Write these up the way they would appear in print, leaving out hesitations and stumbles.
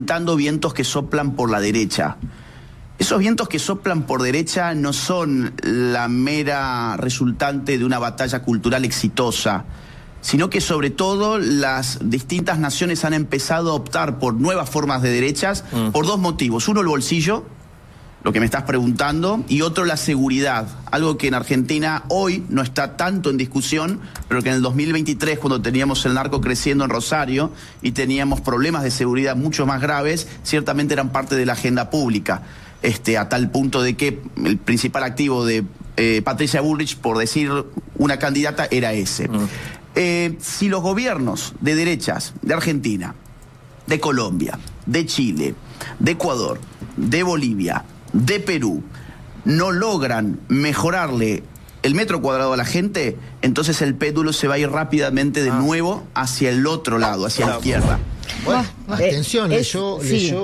dando vientos que soplan por la derecha. Esos vientos que soplan por derecha no son la mera resultante de una batalla cultural exitosa, sino que sobre todo las distintas naciones han empezado a optar por nuevas formas de derechas por dos motivos. Uno, el bolsillo, lo que me estás preguntando, y otro, la seguridad, algo que en Argentina hoy no está tanto en discusión, pero que en el 2023, cuando teníamos el narco creciendo en Rosario y teníamos problemas de seguridad mucho más graves, ciertamente eran parte de la agenda pública, a tal punto de que el principal activo de Patricia Bullrich, por decir una candidata, era ese. Si los gobiernos de derechas de Argentina, de Colombia, de Chile, de Ecuador, de Bolivia, de Perú, no logran mejorarle el metro cuadrado a la gente, entonces el péndulo se va a ir rápidamente de nuevo hacia el otro lado, hacia la izquierda. Bueno, atención, leyó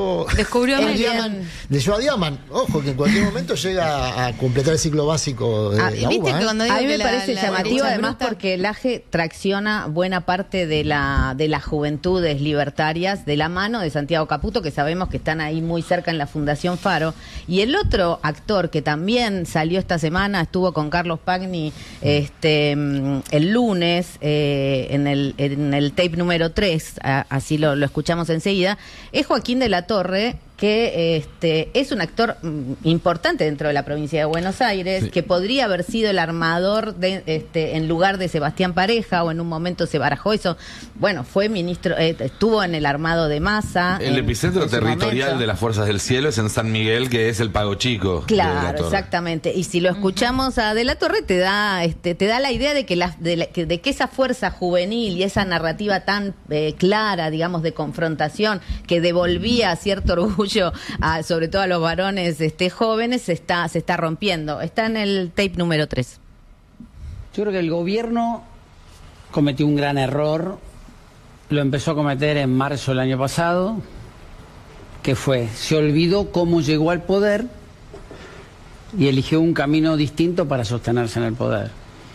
a Diaman. Ojo, que en cualquier momento llega a completar el ciclo básico de la UBA. A mí me parece llamativo, además, porque el AGE tracciona buena parte de las juventudes libertarias de la mano de Santiago Caputo, que sabemos que están ahí muy cerca en la Fundación Faro. Y el otro actor que también salió esta semana, estuvo con Carlos Pagni el lunes en el tape número 3, así lo escuchamos enseguida, es Joaquín de la Torre, que es un actor importante dentro de la provincia de Buenos Aires, sí, que podría haber sido el armador en lugar de Sebastián Pareja, o en un momento se barajó eso. Bueno, fue ministro, estuvo en el armado de Massa. El epicentro territorial de las Fuerzas del Cielo es en San Miguel, que es el Pago Chico. Claro, exactamente. Y si lo escuchamos a De la Torre, te da la idea de que esa fuerza juvenil y esa narrativa tan clara, digamos, de confrontación, que devolvía cierto orgullo sobre todo a los varones jóvenes, se está rompiendo. Está en el tape número 3. Yo creo que el gobierno cometió un gran error, lo empezó a cometer en marzo del año pasado, que se olvidó cómo llegó al poder y eligió un camino distinto para sostenerse en el poder.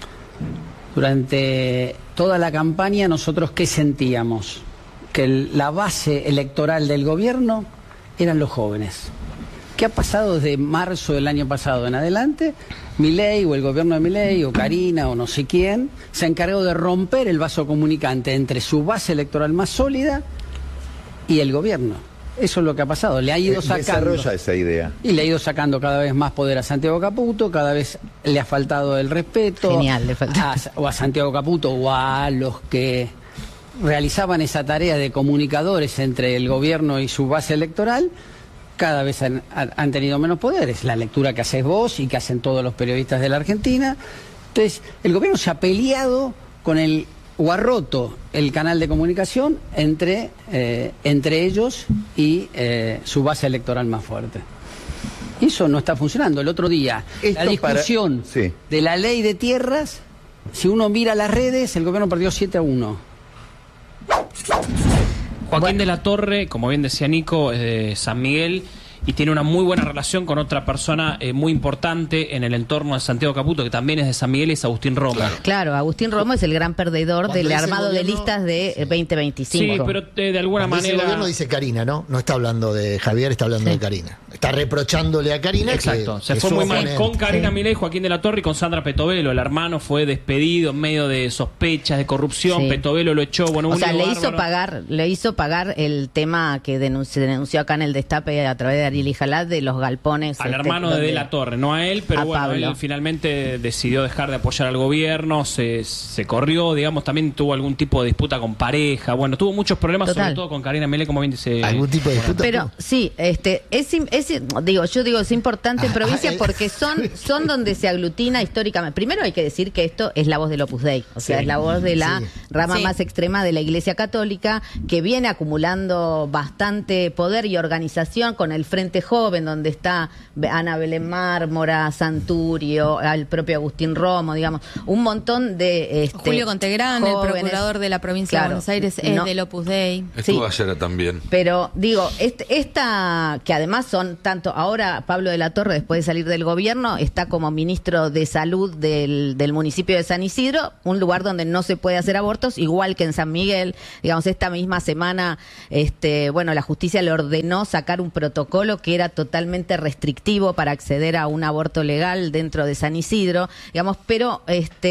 Durante toda la campaña, nosotros, ¿qué sentíamos? Que la base electoral del gobierno eran los jóvenes. ¿Qué ha pasado desde marzo del año pasado en adelante? Milei, o el gobierno de Milei, o Karina, o no sé quién, se ha encargado de romper el vaso comunicante entre su base electoral más sólida y el gobierno. Eso es lo que ha pasado. Le ha ido sacando. Desarrolla esa idea. Y le ha ido sacando cada vez más poder a Santiago Caputo, cada vez le ha faltado el respeto. Genial, le falta. O a Santiago Caputo, o a los que realizaban esa tarea de comunicadores entre el gobierno y su base electoral, cada vez han tenido menos poderes. La lectura que haces vos y que hacen todos los periodistas de la Argentina. Entonces, el gobierno se ha peleado o ha roto el canal de comunicación entre ellos y su base electoral más fuerte. Y eso no está funcionando. El otro día, la discusión de la ley de tierras, si uno mira las redes, el gobierno perdió 7-1. Joaquín de la Torre, como bien decía Nico, es de San Miguel y tiene una muy buena relación con otra persona muy importante en el entorno de Santiago Caputo, que también es de San Miguel, y es Agustín Romo. Claro, Agustín Romo es el gran perdedor del armado de listas de 2025. Sí, pero de alguna manera... El gobierno dice Karina, ¿no? No está hablando de Javier, está hablando de Karina. Está reprochándole a Karina. Exacto, se fue muy mal con Karina Milei, Joaquín de la Torre, y con Sandra Petovelo. El hermano fue despedido en medio de sospechas de corrupción. Petovelo lo echó. Bueno, o sea, le hizo pagar el tema que se denunció acá en el Destape a través de Ariel y Jalad, de los galpones. Al hermano de la Torre, no a él, pero bueno, él finalmente decidió dejar de apoyar al gobierno, se corrió, digamos, también tuvo algún tipo de disputa con pareja. Bueno, tuvo muchos problemas, sobre todo con Karina Milei, como bien dice. ¿Algún tipo de disputa? Pero sí, es importante en provincias porque son donde se aglutina históricamente. Primero hay que decir que esto es la voz del Opus Dei, o sea, es la voz de la rama más extrema de la Iglesia Católica, que viene acumulando bastante poder y organización con el Frente Frente Joven, donde está Ana Belén Mármora, Santurio, el propio Agustín Romo, digamos, un montón de... Julio Contegrán, el procurador de la provincia de Buenos Aires, es del Opus Dei. Estuvo ayer también. Pero digo, esta que además son tanto, ahora Pablo de la Torre, después de salir del gobierno, está como ministro de Salud del municipio de San Isidro, un lugar donde no se puede hacer abortos, igual que en San Miguel. Digamos, esta misma semana, bueno, la justicia le ordenó sacar un protocolo que era totalmente restrictivo para acceder a un aborto legal dentro de San Isidro, digamos, pero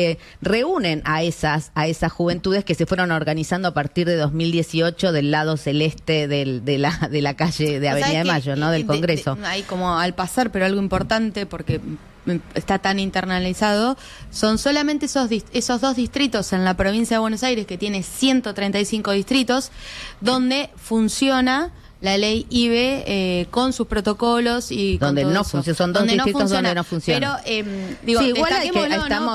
reúnen a esas juventudes que se fueron organizando a partir de 2018 del lado celeste de la calle de Avenida de Mayo, ¿no? Del Congreso. Hay como al pasar, pero algo importante porque está tan internalizado, son solamente esos 2 distritos en la provincia de Buenos Aires, que tiene 135 distritos, donde funciona la ley IBE con sus protocolos y donde con todo no eso. Funciona, son 2 distritos donde no funciona. Pero digo, sí, igual hay que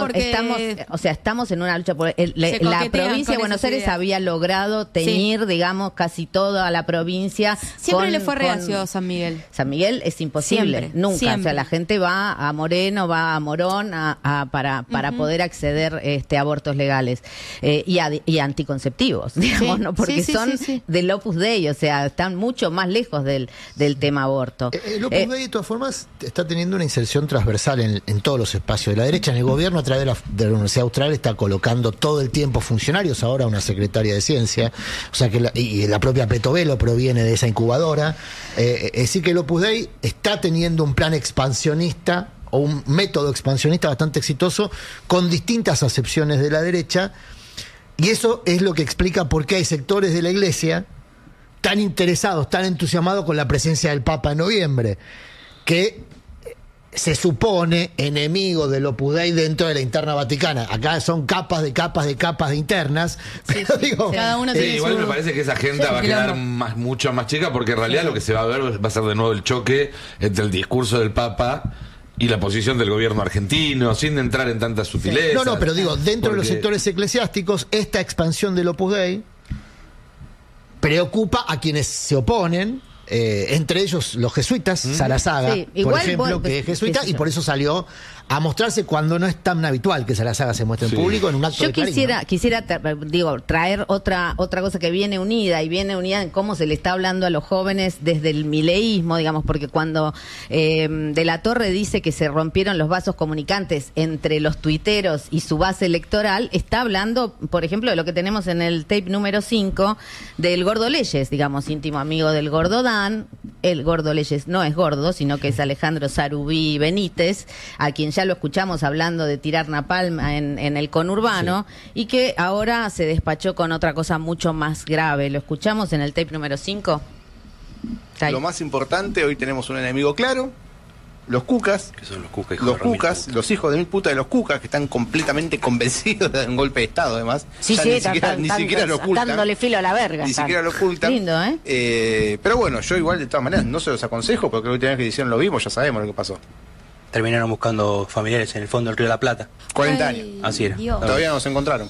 porque estamos en una lucha por la provincia de Buenos Aires había logrado teñir, digamos, casi toda la provincia. Siempre le fue reacio a San Miguel. San Miguel es imposible, siempre, nunca. Siempre. O sea, la gente va a Moreno, va a Morón para poder acceder a abortos legales y anticonceptivos, digamos, ¿no? Porque son del Opus Dei, o sea, están mucho más lejos del tema aborto. El Opus Dei, de todas formas, está teniendo una inserción transversal en todos los espacios de la derecha. En el gobierno, a través de la Universidad Austral, está colocando todo el tiempo funcionarios, ahora una secretaria de ciencia, o sea que y la propia Petovelo proviene de esa incubadora. Es decir, que el Opus Dei está teniendo un plan expansionista o un método expansionista bastante exitoso, con distintas acepciones de la derecha, y eso es lo que explica por qué hay sectores de la Iglesia tan interesados, tan entusiasmados con la presencia del Papa en noviembre, que se supone enemigo del Opus Dei dentro de la interna vaticana. Acá son capas de internas, pero digo... Cada uno tiene igual me parece que esa agenda va a quedar mucho más chica, porque en realidad lo que se va a ver va a ser de nuevo el choque entre el discurso del Papa y la posición del gobierno argentino, sin entrar en tantas sutilezas. No, pero digo, dentro de los sectores eclesiásticos, esta expansión del Opus Dei preocupa a quienes se oponen, entre ellos los jesuitas, Sarazaga, por ejemplo, que es jesuita, y por eso salió a mostrarse cuando no es tan habitual que Sarazaga se muestre en público en un acto de cariño. Quisiera traer otra cosa que viene unida en cómo se le está hablando a los jóvenes desde el mileísmo, digamos, porque cuando De la Torre dice que se rompieron los vasos comunicantes entre los tuiteros y su base electoral, está hablando, por ejemplo, de lo que tenemos en el tape número 5 del Gordo Leyes, digamos, íntimo amigo del Gordo Dan. El Gordo Leyes no es gordo, sino que es Alejandro Sarubí Benítez, a quien ya lo escuchamos hablando de tirar napalm en el conurbano, y que ahora se despachó con otra cosa mucho más grave. ¿Lo escuchamos en el tape número 5? Lo más importante, hoy tenemos un enemigo claro, los cucas. ¿Qué son los cucas? Los cucas, los hijos de mil puta de los cucas, que están completamente convencidos de un golpe de Estado, además. Sí, ni siquiera lo ocultan. Dándole filo a la verga. Ni siquiera lo ocultan. Lindo, ¿eh? Pero bueno, yo igual, de todas maneras, no se los aconsejo, porque la última vez que hicieron lo vimos, ya sabemos lo que pasó. Terminaron buscando familiares en el fondo del Río de la Plata. 40 años. Así era. Dios. Todavía no se encontraron.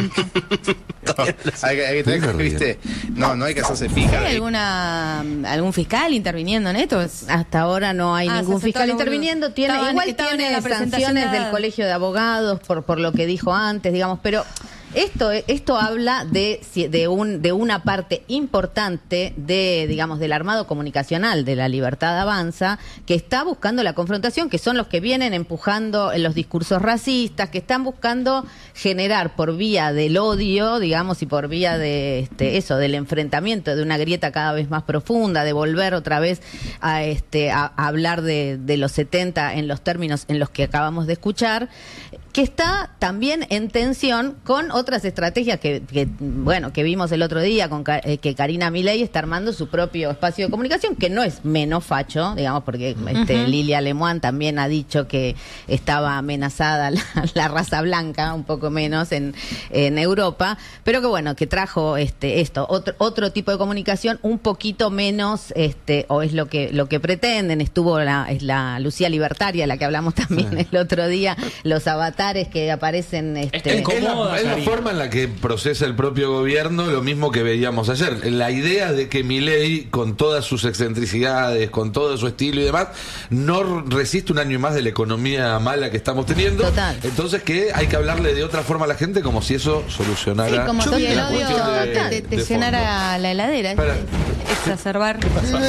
Hay que tener, ¿viste? No hay que hacerse fija. ¿Hay algún fiscal interviniendo en esto? Hasta ahora no hay ningún fiscal interviniendo. Igual tiene sanciones del Colegio de Abogados por lo que dijo antes, digamos, pero... Esto habla de una parte importante del armado comunicacional de la Libertad Avanza, que está buscando la confrontación, que son los que vienen empujando en los discursos racistas, que están buscando generar por vía del odio, digamos, y por vía de del enfrentamiento, de una grieta cada vez más profunda, de volver otra vez a hablar de los 70 en los términos en los que acabamos de escuchar, que está también en tensión con otras estrategias que vimos el otro día, que Karina Milei está armando su propio espacio de comunicación, que no es menos facho, digamos, porque Lilia Lemoine también ha dicho que estaba amenazada la raza blanca, un poco menos en Europa, pero que trajo otro tipo de comunicación un poquito menos, o es lo que pretenden. Estuvo la Lucía Libertaria, la que hablamos también el otro día, los avatares titulares que aparecen. Es la forma en la que procesa el propio gobierno, lo mismo que veíamos ayer. La idea de que Milei, con todas sus excentricidades, con todo su estilo y demás, no resiste un año más de la economía mala que estamos teniendo. Total. Entonces que hay que hablarle de otra forma a la gente como si eso solucionara. Sí, como si el odio te llenara fondo. la heladera. Exacerbar. Esto no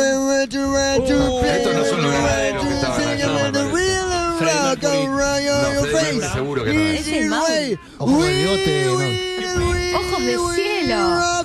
son los ganaderos que estaban allá. Seguro que no es. Es el Mau. Ojo con el bigote, Ojos de cielo.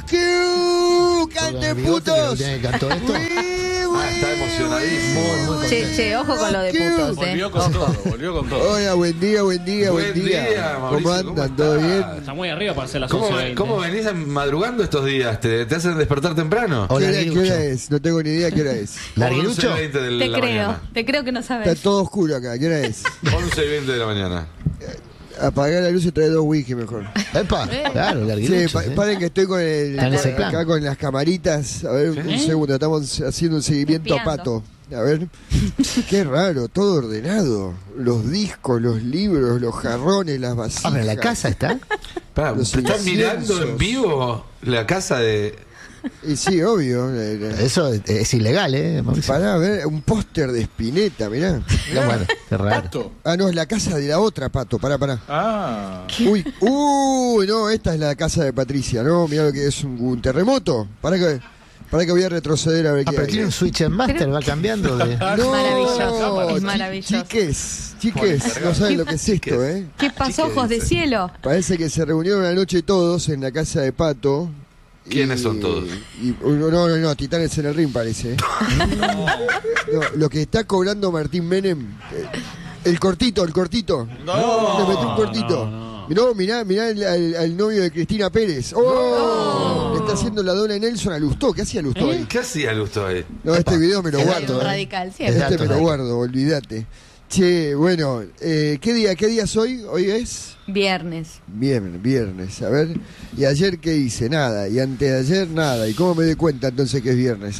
¡Cante putos! ¿Cantó esto? Está emocionadísimo. Che, ojo con lo de putos, Volvió con todo. Hola, buen día. Buen día, Mauricio, ¿Cómo andan? ¿Todo bien? Está muy arriba para hacer las ¿Cómo 11:20. ¿Cómo venís madrugando estos días? ¿Te hacen despertar temprano? Hola, ¿Qué hora es? No tengo ni idea qué hora es. ¿Larguirucho? 11:20 de Te la creo. mañana. Te creo que no Está sabes. todo oscuro acá. ¿Qué hora es? 11:20 de la mañana. Apagar la luz y traer 2 whisky mejor. Epa, claro, Sí, larguirucho. paren que estoy con Está en ese plan. acá con las camaritas. A ver, un segundo. Estamos haciendo un seguimiento a Espiando. Pato. A ver. Qué raro, todo ordenado. Los discos, los libros, los jarrones, las vasijas. Ah, pero la casa está. Pará, Los ¿te estás mirando inciensos. en vivo la casa de...? Y sí, obvio. Eso es ilegal, Mauricio? Pará, a ver, un póster de Spinetta, mirá. No, bueno, qué raro. Pato. Ah, no, es la casa de la otra, Pato. Pará. Ah. Uy, no, esta es la casa de Patricia, ¿no? Mirá lo que es un terremoto. Pará que voy a retroceder a ver Ah, qué pero hay. tiene un switch en master, va cambiando de... No, Maravilloso, es maravilloso. Chiques, no saben lo que es esto, ¿eh? ¿Qué pasó, ojos de cielo? Parece que se reunieron anoche todos en la casa de Pato. ¿Quiénes son todos? No, Titanes en el ring parece. No, lo que está cobrando Martín Menem, el cortito. Le metió un cortito. No, mirá al novio de Cristina Pérez. ¡Oh! Le está haciendo la dona Nelson a Lustó. ¿Qué hacía Lustó ahí? ¿Qué hacía Lusto ahí? No, este video me lo guardo. Radical, Este siempre. me lo guardo, olvídate. Che, bueno, ¿qué día es hoy? ¿Hoy es? Viernes. Viernes, a ver. ¿Y ayer qué hice? Nada. ¿Y antes de ayer? Nada. ¿Y cómo me doy cuenta entonces que es viernes?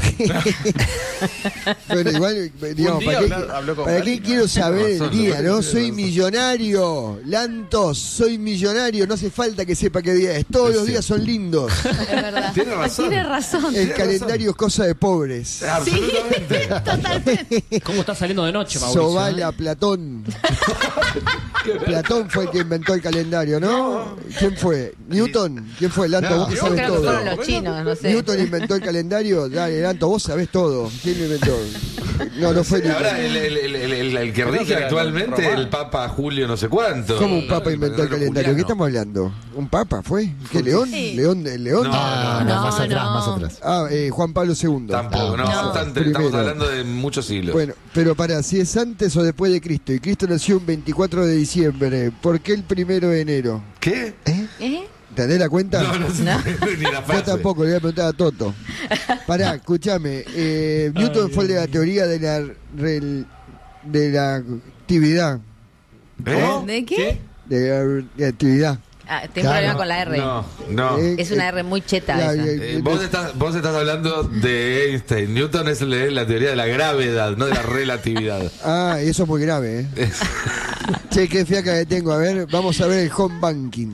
Bueno, igual, digamos, ¿para qué quiero saber el día, no? Soy millonario, Lantos, soy millonario. No hace falta que sepa qué día es. Todos los días son lindos. Es verdad. Tiene razón. Tiene razón. El calendario es cosa de pobres. Absolutamente. Totalmente. ¿Cómo está saliendo de noche, Mauricio? Sobala, Platón. Platón fue el que inventó el calendario, ¿no? ¿Quién fue? ¿Newton? ¿Quién fue? Lanto, vos que Yo sabes creo que todo. fueron los chinos, no sé. ¿Newton inventó el calendario? Dale, Lanto, vos sabés todo. ¿Quién lo inventó? No fue Newton. Ahora el que rige actualmente el Papa Julio no sé cuánto. ¿Cómo un papa inventó el calendario? ¿Qué estamos hablando? ¿Un papa fue? ¿Qué, León? Sí. ¿León? No, más atrás, no. más atrás. Ah, Juan Pablo II. Tampoco, no, bastante, Primero. estamos hablando de muchos siglos. Bueno, pero para, si es antes o después de Cristo, y Cristo nació un 24 de diciembre, ¿por qué el 1 de enero? ¿Qué? ¿Entendés la cuenta? No sé ni la Yo frase. tampoco, le voy a preguntar a Toto. Pará, escúchame. Newton fue el de la teoría de la actividad. ¿De qué? De la actividad. Ah, tengo problema con la R. No. Es una R muy cheta esa. Vos estás hablando de Einstein. Newton es la teoría de la gravedad, no de la relatividad. Ah, eso es muy grave, ¿eh? Che, qué fiaca que tengo. A ver, vamos a ver el home banking.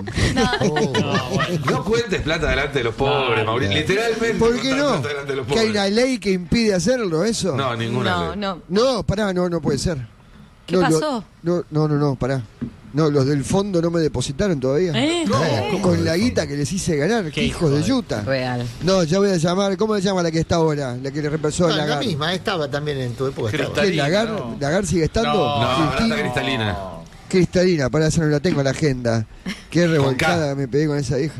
No cuentes plata delante de los pobres, Mauricio. Literalmente. ¿Por qué contar no? plata delante de los ¿Que hay pobres. una ley que impide hacerlo, eso? No, ninguna ley. No, pará, no puede ser. ¿Qué pasó? No, pará. No, los del fondo no me depositaron todavía. Con la guita que les hice ganar, qué hijos de yuta. Real. No, ya voy a llamar, ¿cómo se llama la que está ahora? La que le reemplazó a No, la Lagar. misma, estaba también en tu época. estaba. ¿Qué, Lagar? ¿Lagar sigue estando? No, Cristina. plata cristalina. Cristalina, para eso no la tengo en la agenda. Qué revolcada me pegué con esa hija.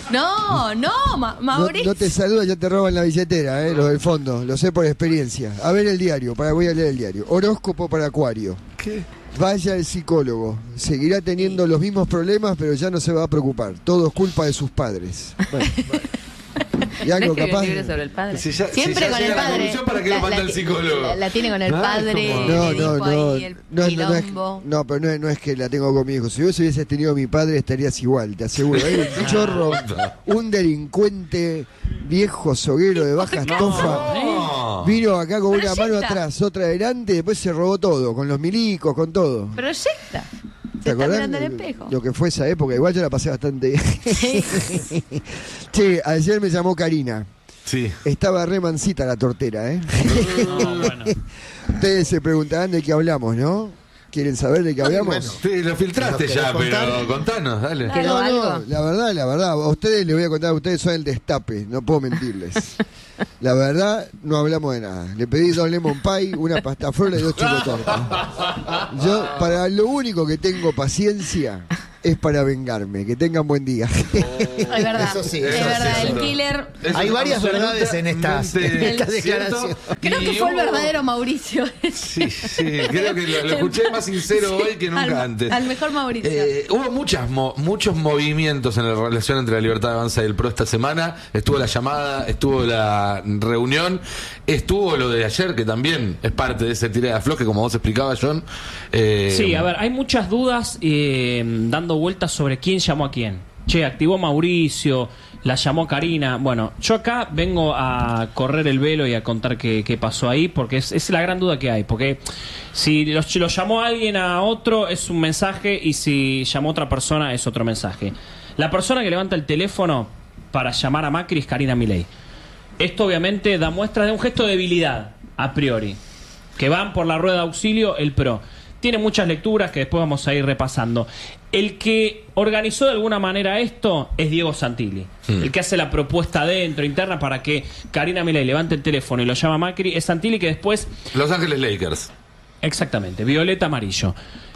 Mauricio. No te saluda, ya te roban la billetera, los del fondo. Lo sé por experiencia. A ver el diario, voy a leer el diario. Horóscopo para Acuario. ¿Qué? Vaya el psicólogo. Seguirá teniendo los mismos problemas, pero ya no se va a preocupar. Todo es culpa de sus padres. Bueno. Y algo ¿No escribió capaz. un libro sobre el padre? Siempre con el padre. ¿Para qué lo manda el psicólogo? La tiene con el padre. No, le dijo ahí el quilombo. pero no es que la tengo con mi hijo. Si vos hubieses tenido a mi padre, estarías igual, te aseguro. Hay un chorro, un delincuente viejo, soguero de baja estofa. Vino acá con una mano atrás, otra adelante, después se robó todo, con los milicos, con todo. Proyecta. ¿Te acordás lo que fue esa época? Igual yo la pasé bastante bien. Sí. Che, ayer me llamó Karina. Sí. Estaba re mansita la tortera, ¿eh? No, bueno. Ustedes se preguntarán de qué hablamos, ¿no? ¿Quieren saber de qué hablamos? Bueno, sí, lo filtraste ya, pero contanos, dale. No, la verdad, a ustedes les voy a contar, ustedes son el destape, no puedo mentirles. La verdad, no hablamos de nada. Le pedí 2 lemon pie, una pasta frola y 2 chocotortas. Yo, para lo único que tengo paciencia es para vengarme. Que tengan buen día. Es verdad. Eso sí, es eso verdad. sí, El killer. Hay varias verdades en estas declaraciones. Creo que fue el verdadero Mauricio. Sí, creo que lo escuché más sincero hoy que nunca antes. Al mejor Mauricio. Hubo muchos movimientos en la relación entre la Libertad Avanza y el PRO esta semana. Estuvo la llamada, estuvo la reunión, estuvo lo de ayer, que también es parte de ese tira de afloje, como vos explicabas, John. Sí, a ver, hay muchas dudas dando vueltas sobre quién llamó a quién. Che, activó Mauricio, la llamó Karina. Bueno, yo acá vengo a correr el velo y a contar qué pasó ahí, porque es la gran duda que hay. Porque si lo llamó alguien a otro es un mensaje, y si llamó a otra persona es otro mensaje. La persona que levanta el teléfono para llamar a Macri es Karina Milei. Esto obviamente da muestra de un gesto de debilidad, a priori, que van por la rueda de auxilio el PRO. Tiene muchas lecturas que después vamos a ir repasando. El que organizó de alguna manera esto es Diego Santilli. El que hace la propuesta adentro, interna, para que Karina Milei levante el teléfono y lo llama Macri, es Santilli, que después... Los Ángeles Lakers. Exactamente, violeta amarillo.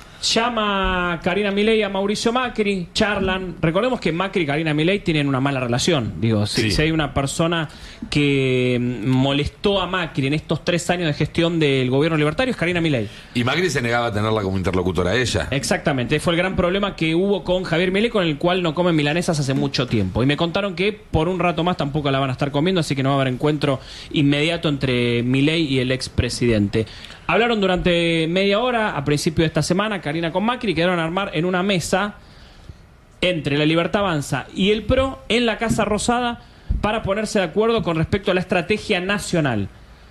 Llama Karina Milei a Mauricio Macri, charlan. Recordemos que Macri y Karina Milei tienen una mala relación. Digo, si hay una persona que molestó a Macri en estos 3 años de gestión del gobierno libertario, es Karina Milei. Y Macri se negaba a tenerla como interlocutora a ella. Exactamente, fue el gran problema que hubo con Javier Milei, con el cual no comen milanesas hace mucho tiempo. Y me contaron que por un rato más tampoco la van a estar comiendo, así que no va a haber encuentro inmediato entre Milei y el expresidente. Hablaron durante media hora, a principio de esta semana, Karina con Macri, quedaron a armar en una mesa entre la Libertad Avanza y el PRO en la Casa Rosada para ponerse de acuerdo con respecto a la estrategia nacional.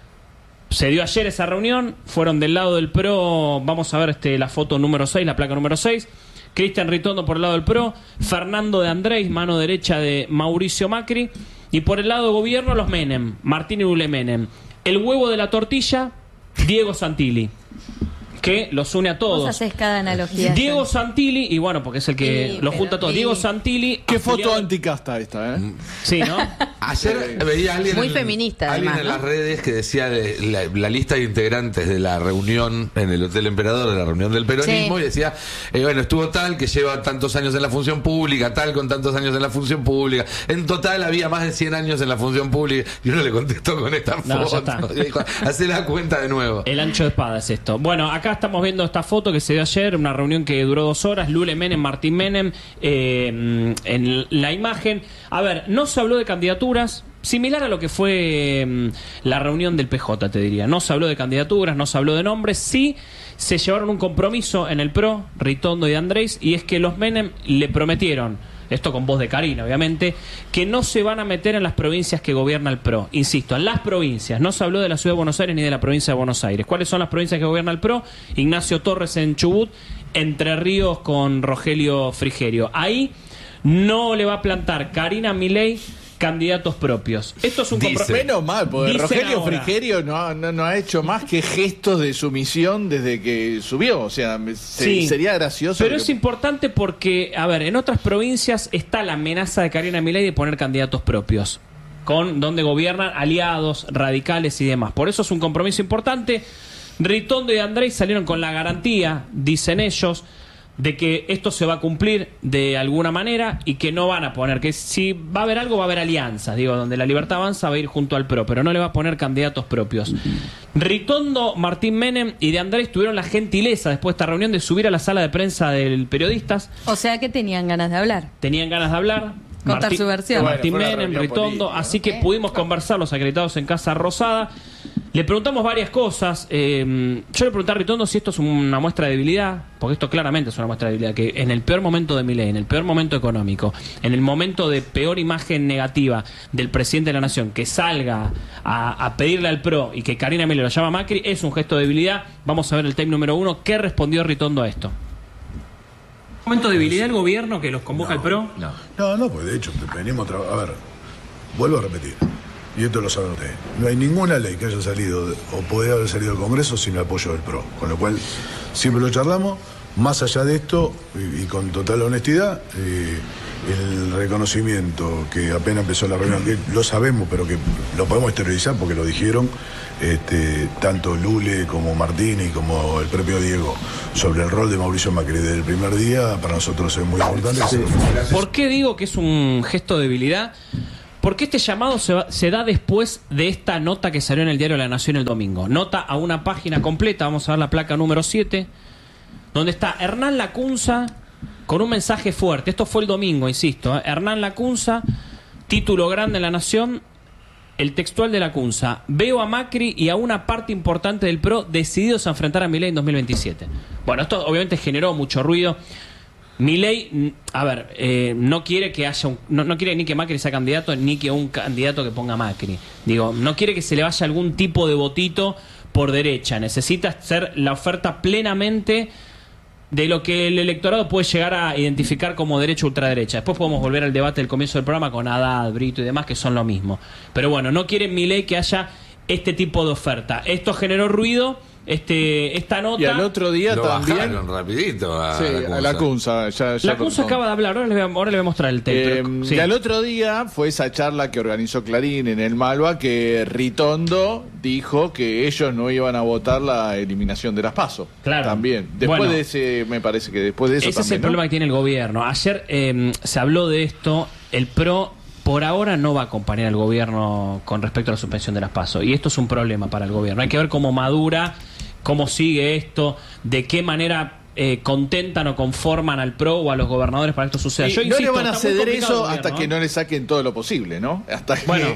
Se dio ayer esa reunión, fueron del lado del PRO, vamos a ver la foto número 6, la placa número 6, Cristian Ritondo por el lado del PRO, Fernando de Andrés, mano derecha de Mauricio Macri, y por el lado de gobierno los Menem, Martín Irigoyen Menem. El huevo de la tortilla, Diego Santilli, que los une a todos. Vos haces cada analogía. Diego Santilli, y bueno, porque es el que los junta a todos. Diego Santilli. Qué foto anticasta esta, ¿eh? Sí, ¿no? Ayer veía a alguien, muy feminista, alguien además, en ¿no? las redes que decía la lista de integrantes de la reunión en el Hotel Emperador, de la reunión del peronismo, y decía, bueno, estuvo tal que lleva tantos años en la función pública, tal con tantos años en la función pública. En total había más de 100 años en la función pública. Y uno le contestó con esta foto. Y dijo, hacé la cuenta de nuevo. El ancho de espada es esto. Bueno, acá estamos viendo esta foto que se dio ayer, una reunión que duró 2 horas, Lule Menem, Martín Menem, en la imagen. A ver, no se habló de candidaturas, similar a lo que fue la reunión del PJ, te diría. No se habló de candidaturas, no se habló de nombres, sí se llevaron un compromiso en el PRO, Ritondo y Andrés, y es que los Menem le prometieron, esto con voz de Karina obviamente, que no se van a meter en las provincias que gobierna el PRO. Insisto, en las provincias. No se habló de la Ciudad de Buenos Aires ni de la provincia de Buenos Aires. ¿Cuáles son las provincias que gobierna el PRO? Ignacio Torres en Chubut, Entre Ríos con Rogelio Frigerio. Ahí no le va a plantar Karina Milei candidatos propios. Esto es un compromiso. Menos mal, porque Rogelio Frigerio no ha hecho más que gestos de sumisión desde que subió. O sea, sería gracioso. Pero es importante porque, a ver, en otras provincias está la amenaza de Karina Milei de poner candidatos propios, con donde gobiernan aliados, radicales y demás. Por eso es un compromiso importante. Ritondo y Andrés salieron con la garantía, dicen ellos, de que esto se va a cumplir de alguna manera y que no van a poner, que si va a haber algo va a haber alianzas, digo, donde la Libertad Avanza va a ir junto al PRO, pero no le va a poner candidatos propios. Ritondo, Martín Menem y de Andrés tuvieron la gentileza después de esta reunión de subir a la sala de prensa del Periodistas. O sea que tenían ganas de hablar. Tenían ganas de hablar. Contar su versión. Martín Menem, Ritondo, política, ¿no? Así que pudimos conversar los acreditados en Casa Rosada. Le preguntamos varias cosas. Yo le pregunté a Ritondo si esto es una muestra de debilidad, porque esto claramente es una muestra de debilidad, que en el peor momento de Milei, en el peor momento económico, en el momento de peor imagen negativa del presidente de la Nación, que salga a pedirle al PRO y que Karina Milei lo llama a Macri, es un gesto de debilidad. Vamos a ver el tape número 1. ¿Qué respondió Ritondo a esto? ¿Momento de debilidad del gobierno que los convoca el PRO? No, pues de hecho venimos a ver, vuelvo a repetir, y esto lo saben ustedes, no hay ninguna ley que haya salido o puede haber salido del Congreso sin el apoyo del PRO, con lo cual siempre lo charlamos. Más allá de esto, y con total honestidad, el reconocimiento que apenas empezó la reunión, que lo sabemos, pero que lo podemos exteriorizar porque lo dijeron tanto Lule como Martín y como el propio Diego, sobre el rol de Mauricio Macri desde el primer día, para nosotros es muy importante. Sí. ¿Por qué digo que es un gesto de debilidad? Porque este llamado se da después de esta nota que salió en el diario La Nación el domingo. Nota a una página completa, vamos a ver la placa número 7, donde está Hernán Lacunza con un mensaje fuerte. Esto fue el domingo, insisto. Hernán Lacunza, título grande en La Nación, el textual de Lacunza: veo a Macri y a una parte importante del PRO decididos a enfrentar a Milei en 2027. Bueno, esto obviamente generó mucho ruido. Milei, a ver, no quiere que haya no quiere ni que Macri sea candidato, ni que un candidato que ponga Macri. Digo, no quiere que se le vaya algún tipo de votito por derecha. Necesita ser la oferta plenamente de lo que el electorado puede llegar a identificar como derecha o ultraderecha. Después podemos volver al debate del comienzo del programa con Haddad, Brito y demás, que son lo mismo. Pero bueno, no quiere Milei que haya este tipo de oferta. Esto generó ruido. Esta nota. Y al otro día lo también. Bajaron rapidito a Lacunza. Lacunza acaba de hablar, ahora le voy a mostrar el tape. Sí. Y al otro día fue esa charla que organizó Clarín en el Malva, que Ritondo dijo que ellos no iban a votar la eliminación de las PASO. Claro. También. Después de ese, me parece que después de eso. Ese también, es el problema que tiene el gobierno. Ayer se habló de esto. El PRO por ahora no va a acompañar al gobierno con respecto a la suspensión de las PASO. Y esto es un problema para el gobierno. Hay que ver cómo madura, cómo sigue esto, de qué manera contentan o conforman al PRO o a los gobernadores para que esto suceda. Yo insisto, no le van a ceder eso hasta que no le saquen todo lo posible, ¿no? Hasta que bueno,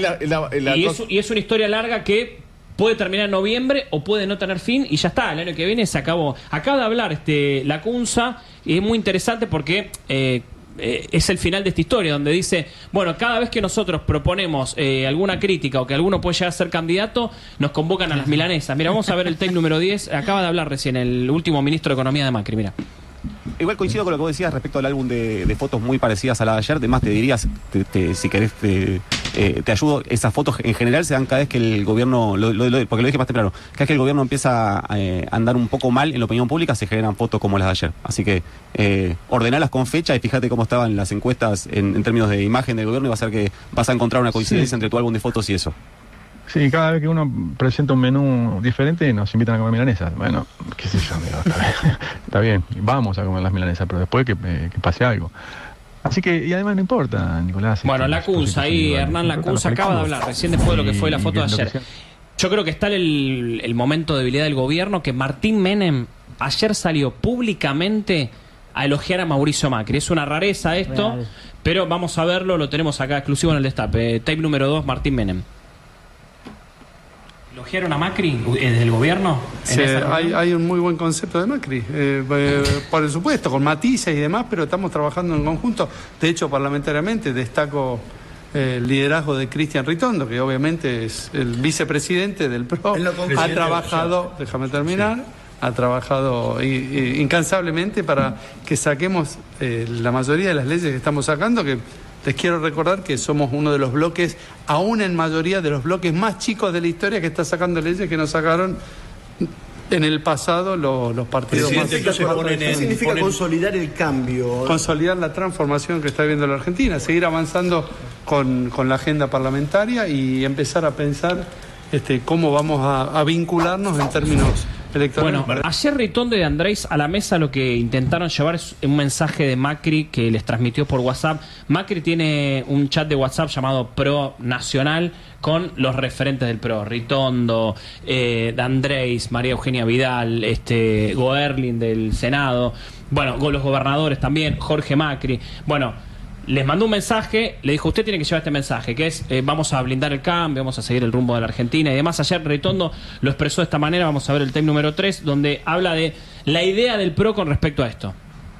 y es una historia larga que puede terminar en noviembre o puede no tener fin y ya está, el año que viene se acabó. Acaba de hablar Lacunza y es muy interesante porque es el final de esta historia, donde dice, bueno, cada vez que nosotros proponemos alguna crítica o que alguno puede llegar a ser candidato, nos convocan a las milanesas. Mira, vamos a ver el tape número 10. Acaba de hablar recién el último ministro de Economía de Macri, mira. Igual coincido con lo que vos decías respecto al álbum de fotos muy parecidas a la de ayer. Además te dirías, si querés te ayudo, esas fotos en general se dan cada vez que el gobierno, porque lo dije más temprano, cada vez que el gobierno empieza a andar un poco mal en la opinión pública, se generan fotos como las de ayer. Así que ordenalas con fecha y fíjate cómo estaban las encuestas en términos de imagen del gobierno y va a ser que vas a encontrar una coincidencia entre tu álbum de fotos y eso. Sí, cada vez que uno presenta un menú diferente nos invitan a comer milanesas. Bueno, qué sé yo, amigo, está bien, vamos a comer las milanesas, pero después que pase algo. Así que, y además no importa, Nicolás. Bueno, Lacunza ahí, Hernán Lacunza acaba de hablar recién después de lo que fue la foto de ayer. Yo creo que está el momento de debilidad del gobierno, que Martín Menem ayer salió públicamente a elogiar a Mauricio Macri. Es una rareza esto, real. Pero vamos a verlo, lo tenemos acá exclusivo en el Destape. Tape número 2, Martín Menem. ¿Elogiaron a Macri desde el gobierno? Sí, hay un muy buen concepto de Macri, por supuesto, con matices y demás, pero estamos trabajando en conjunto. De hecho, parlamentariamente destaco el liderazgo de Cristian Ritondo, que obviamente es el vicepresidente del PRO. Ha trabajado, déjame terminar, ha trabajado incansablemente para que saquemos la mayoría de las leyes que estamos sacando, que les quiero recordar que somos uno de los bloques, aún en mayoría de los bloques más chicos de la historia, que está sacando leyes que nos sacaron en el pasado los partidos más... ¿Qué significa consolidar el cambio? Consolidar la transformación que está viviendo la Argentina, seguir avanzando con la agenda parlamentaria y empezar a pensar cómo vamos a vincularnos en términos electorales. Bueno, ayer Ritondo y Andrés a la mesa lo que intentaron llevar es un mensaje de Macri que les transmitió por WhatsApp. Macri tiene un chat de WhatsApp llamado Pro Nacional con los referentes del PRO, Ritondo, Andrés, María Eugenia Vidal, Goerlin del Senado, bueno, los gobernadores también, Jorge Macri. Bueno, les mandó un mensaje, le dijo, usted tiene que llevar este mensaje, que es, vamos a blindar el cambio, vamos a seguir el rumbo de la Argentina y demás. Ayer Ritondo lo expresó de esta manera, vamos a ver el tape número 3, donde habla de la idea del PRO con respecto a esto.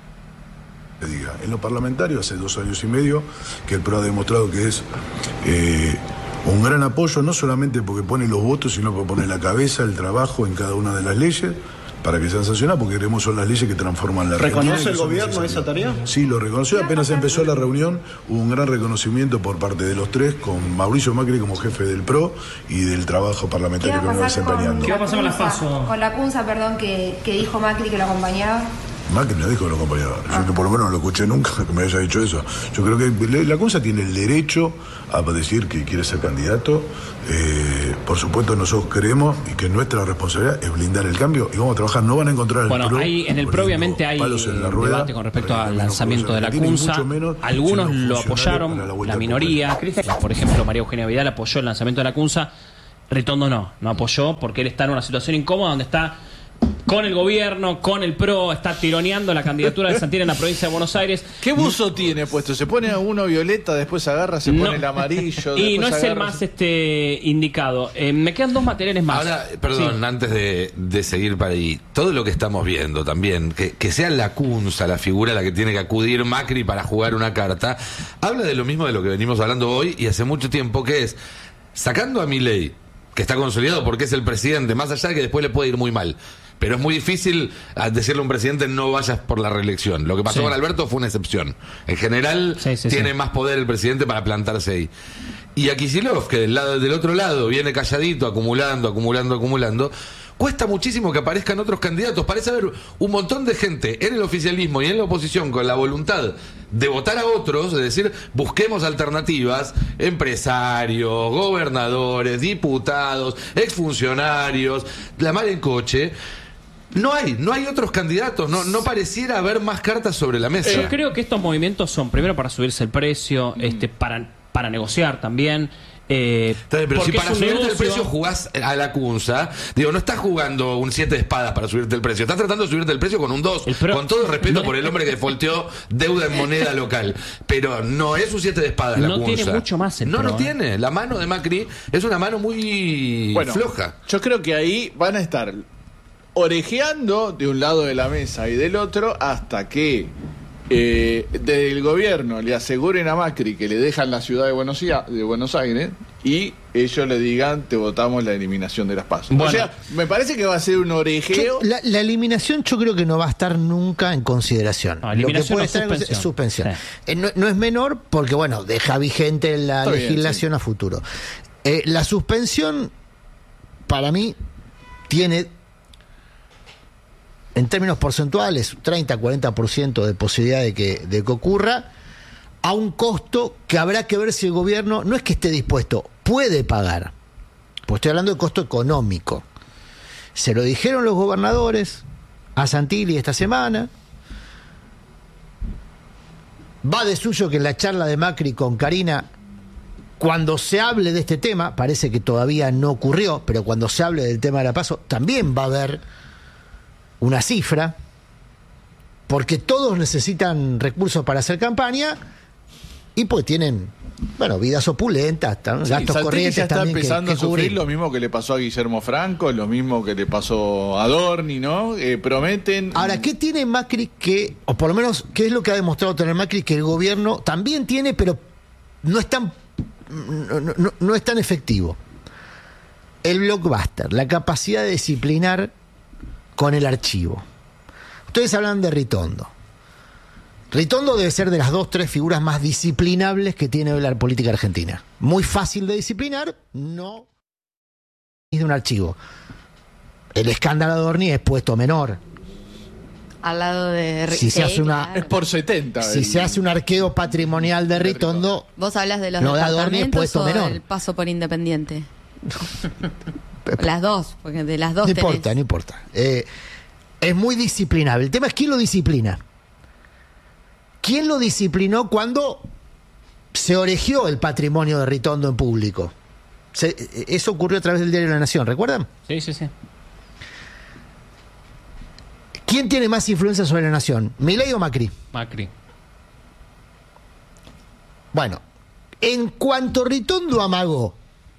En lo parlamentario, hace 2 años y medio, que el PRO ha demostrado que es un gran apoyo, no solamente porque pone los votos, sino porque pone la cabeza, el trabajo en cada una de las leyes, para que sean sancionadas, porque creemos son las leyes que transforman la realidad. ¿Reconoce el gobierno esa tarea? Sí, lo reconoció. Apenas empezó la reunión, hubo un gran reconocimiento por parte de los tres, con Mauricio Macri como jefe del PRO y del trabajo parlamentario que venía desempeñando. ¿Qué va a pasar con la PASO? Con la CUNSA, perdón, que dijo Macri que lo acompañaba. Macri no dijo que lo acompañaba. Yo que por lo menos no lo escuché nunca que me haya dicho eso. Yo creo que la CUNSA tiene el derecho a decir que quiere ser candidato. Por supuesto nosotros creemos y que nuestra responsabilidad es blindar el cambio y vamos a trabajar. No van a encontrar el PRO. En el PRO obviamente hay debate con respecto al lanzamiento de la CUNSA. Algunos lo apoyaron, la minoría. Por ejemplo, María Eugenia Vidal apoyó el lanzamiento de la CUNSA. Ritondo no apoyó porque él está en una situación incómoda donde está con el gobierno, con el PRO, está tironeando la candidatura de Santilli en la provincia de Buenos Aires. ¿Qué buzo tiene puesto? Se pone a uno violeta, después agarra, se pone el amarillo. Y no es el más indicado. Me quedan dos materiales más. Ahora, perdón, antes de seguir para ahí, todo lo que estamos viendo también, que sea la CUNSA, la figura a la que tiene que acudir Macri para jugar una carta, habla de lo mismo de lo que venimos hablando hoy y hace mucho tiempo, que es, sacando a Milei, que está consolidado porque es el presidente, más allá de que después le puede ir muy mal. Pero es muy difícil decirle a un presidente no vayas por la reelección. Lo que pasó con Alberto fue una excepción. En general tiene más poder el presidente para plantarse ahí. Y a Kicillof, que del otro lado viene calladito, acumulando. Cuesta muchísimo que aparezcan otros candidatos. Parece haber un montón de gente en el oficialismo y en la oposición con la voluntad de votar a otros, de decir, busquemos alternativas, empresarios, gobernadores, diputados, exfuncionarios, la mar en coche. No hay otros candidatos, no pareciera haber más cartas sobre la mesa. Yo creo que estos movimientos son primero para subirse el precio, para negociar también. Pero si para subirte el precio jugás a la CUNSA, no estás jugando un 7 de espadas para subirte el precio, estás tratando de subirte el precio con un 2, con todo el respeto por el hombre que defolteó deuda en moneda local, pero no es un 7 de espadas la CUNSA. No tiene mucho más el PRO, no tiene. La mano de Macri es una mano muy floja. Yo creo que ahí van a estar orejeando de un lado de la mesa y del otro hasta que desde el gobierno le aseguren a Macri que le dejan la ciudad de Buenos Aires y ellos le digan te votamos la eliminación de las PASO. O sea, me parece que va a ser un orejeo. La eliminación yo creo que no va a estar nunca en consideración. Lo que puede estar es suspensión. No es menor porque deja vigente la legislación a futuro. La suspensión para mí tiene, en términos porcentuales, 30-40% de posibilidad de que ocurra, a un costo que habrá que ver si el gobierno, no es que esté dispuesto, puede pagar. Pues estoy hablando de costo económico. Se lo dijeron los gobernadores a Santilli esta semana. Va de suyo que en la charla de Macri con Karina, cuando se hable de este tema, parece que todavía no ocurrió, pero cuando se hable del tema de la PASO, también va a haber una cifra, porque todos necesitan recursos para hacer campaña y pues tienen, vidas opulentas, gastos corrientes. Ya está también empezando que a sufrir cubrir. lo mismo que le pasó a Guillermo Franco, lo mismo que le pasó a Dorni, ¿no? Prometen. Ahora, ¿qué tiene Macri o por lo menos, qué es lo que ha demostrado tener Macri que el gobierno también tiene, pero no es tan efectivo? El blockbuster, la capacidad de disciplinar con el archivo. Ustedes hablan de Ritondo. Ritondo debe ser de las 2-3 figuras más disciplinables que tiene hoy la política argentina. Muy fácil de disciplinar, no es de un archivo. El escándalo de Dorni es puesto menor. Al lado de si se hace es por 70. Si se hace un arqueo patrimonial de Ritondo, vos hablas de los departamentos o menor. del paso por Independiente. Las dos, porque de las dos no importa. Es muy disciplinable. El tema es quién lo disciplina. ¿Quién lo disciplinó cuando se oregió el patrimonio de Ritondo en público? Eso ocurrió a través del diario La Nación, ¿recuerdan? Sí. ¿Quién tiene más influencia sobre La Nación? ¿Milei o Macri? Macri. Bueno, en cuanto Ritondo amagó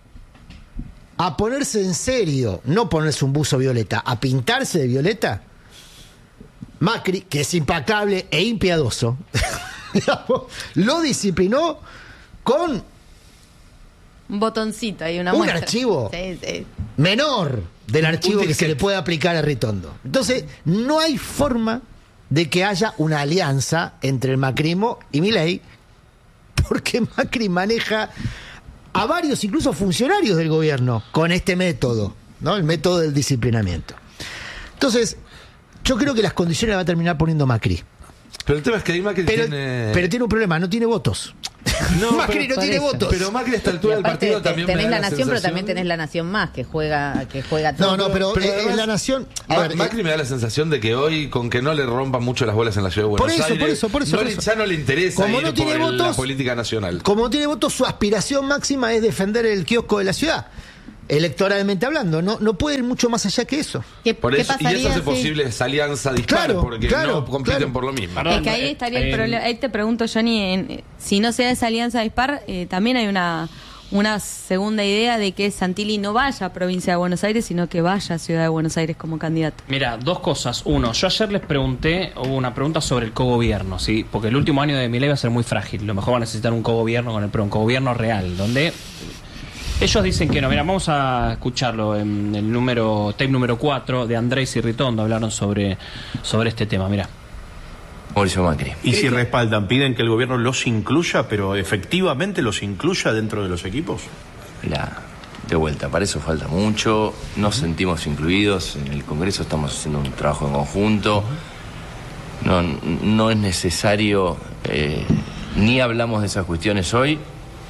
a ponerse en serio, no ponerse un buzo violeta, a pintarse de violeta, Macri, que es impecable e impiadoso, lo disciplinó con un botoncito y una un muestra. Archivo. Sí. menor del archivo que se le puede aplicar a Ritondo. Entonces, no hay forma de que haya una alianza entre el macrismo y Milei, porque Macri maneja a varios, incluso funcionarios del gobierno, con este método, ¿no? El método del disciplinamiento. Entonces, yo creo que las condiciones las va a terminar poniendo Macri. Pero el tema es que ahí Macri tiene... Pero tiene un problema, no tiene votos. No, Macri no tiene votos. Pero Macri a esta altura del partido también tenés la Nación, pero también tenés la Nación Más, que juega todo. No, pero además, la Nación... Macri me da la sensación de que hoy, con que no le rompan mucho las bolas en la ciudad de Buenos Aires, ya no le interesa como ir no tiene por votos, la política nacional. Como no tiene votos, su aspiración máxima es defender el kiosco de la ciudad. Electoralmente hablando, no puede ir mucho más allá que eso. Por eso, y eso hace posible esa alianza dispar, porque no compiten por lo mismo. Es que ahí estaría el problema. Ahí te pregunto, Johnny, si no se da esa alianza dispar, también hay una segunda idea de que Santilli no vaya a provincia de Buenos Aires, sino que vaya a Ciudad de Buenos Aires como candidato. Mira, dos cosas. Uno, yo ayer les pregunté, hubo una pregunta sobre el cogobierno, ¿sí? Porque el último año de Milei va a ser muy frágil. Lo mejor va a necesitar un cogobierno con el PRO, un cogobierno real, donde... Ellos dicen que no. Mira, vamos a escucharlo en el tape número 4 de Andrés y Ritondo. Hablaron sobre este tema. Mira. Mauricio Macri. Y si respaldan, piden que el gobierno los incluya, pero efectivamente los incluya dentro de los equipos. Mira, de vuelta, para eso falta mucho. Nos sentimos incluidos. En el Congreso estamos haciendo un trabajo en conjunto. No es necesario, ni hablamos de esas cuestiones hoy.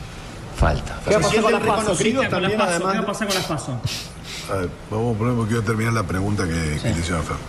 Falta. ¿Qué va a pasar con las PASO? ¿Qué va a pasar con las PASO? Vamos a poner porque quiero terminar la pregunta que le hicieron a Fer.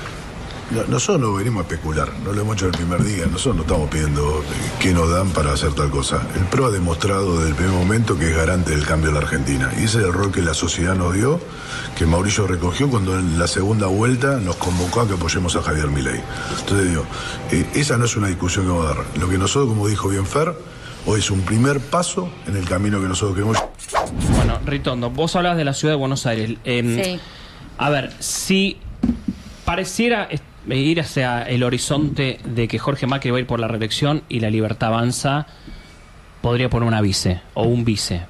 Nosotros no venimos a especular, no lo hemos hecho el primer día, nosotros no estamos pidiendo qué nos dan para hacer tal cosa. El PRO ha demostrado desde el primer momento que es garante del cambio en la Argentina. Y ese es el rol que la sociedad nos dio, que Mauricio recogió cuando en la segunda vuelta nos convocó a que apoyemos a Javier Milei. Entonces digo, esa no es una discusión que vamos a dar. Lo que nosotros, como dijo bien Fer, hoy es un primer paso en el camino que nosotros queremos. Bueno, Ritondo, vos hablabas de la ciudad de Buenos Aires. Sí. A ver, si pareciera ir hacia el horizonte de que Jorge Macri va a ir por la reelección y la Libertad Avanza podría poner una vice o un vice.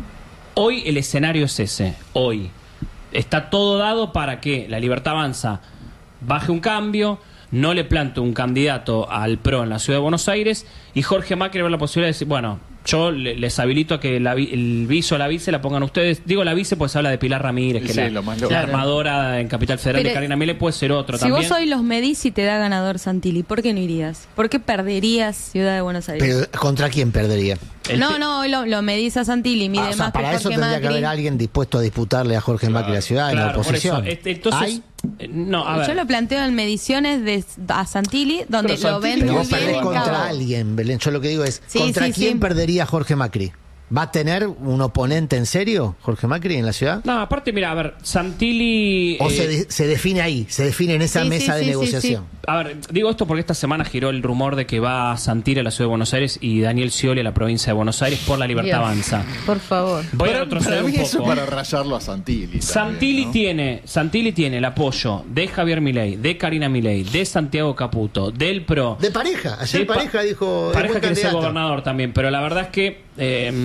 Hoy el escenario es ese. Hoy está todo dado para que la Libertad Avanza baje un cambio, no le plante un candidato al PRO en la ciudad de Buenos Aires y Jorge Macri ve la posibilidad de decir, bueno, yo les habilito a que el vice o la vice la pongan ustedes. Digo la vice pues habla de Pilar Ramírez, que la armadora en Capital Federal de Karina Milei, puede ser otro también. Si vos hoy los medís y te da ganador Santilli, ¿por qué no irías? ¿Por qué perderías Ciudad de Buenos Aires? Pero ¿contra quién perdería? Hoy lo medís a Santilli, mide más para que eso Jorge tendría Macri. que haber alguien dispuesto a disputarle a Jorge Macri la ciudad en la oposición. Entonces, yo lo planteo en mediciones a Santilli, donde lo ven pero muy vos perdés bien. contra alguien, Belén. Yo lo que digo es, ¿contra quién perdería Jorge Macri? ¿Va a tener un oponente en serio, Jorge Macri, en la ciudad? No, aparte, mira, a ver, Santilli... ¿O se define ahí, se define en esa mesa de negociación? A ver, digo esto porque esta semana giró el rumor de que va Santilli a la ciudad de Buenos Aires y Daniel Scioli a la provincia de Buenos Aires por la Libertad Avanza. Por favor. Voy a retroceder un poco. Eso para rayarlo a Santilli. Santilli tiene el apoyo de Javier Milei, de Karina Milei, de Santiago Caputo, del PRO. De Pareja. Ayer Pareja dijo... Pareja quiere ser gobernador también, pero la verdad es que...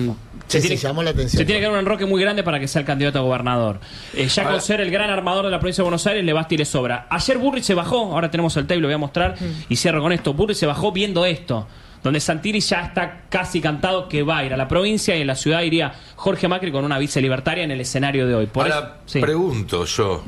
llamó la atención. Se tiene que dar un enroque muy grande para que sea el candidato a gobernador. Ya con ser el gran armador de la provincia de Buenos Aires, le basta y le sobra. Ayer Burrich se bajó, ahora tenemos el tape, lo voy a mostrar, y cierro con esto. Burrich se bajó viendo esto, donde Santilli ya está casi cantado que va a ir a la provincia y en la ciudad iría Jorge Macri con una vice libertaria en el escenario de hoy. Ahora, pregunto yo,